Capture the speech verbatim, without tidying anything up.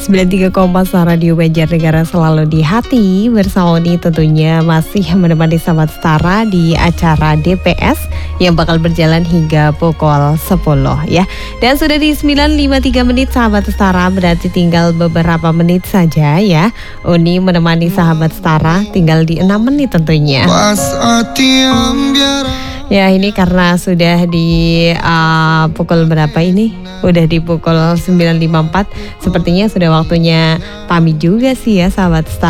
sembilan puluh tiga koma empat Radio Banjarnegara selalu di hati. Bersama Uni tentunya masih menemani sahabat setara di acara D P S yang bakal berjalan hingga pukul sepuluh ya. Dan sudah di sembilan lima puluh tiga menit sahabat setara, berarti tinggal beberapa menit saja ya. Uni menemani sahabat setara tinggal di enam menit tentunya. Ya, ini karena sudah di uh, pukul berapa ini? Udah di pukul sembilan lima puluh empat. Sepertinya sudah waktunya pamit juga sih ya sahabat setara.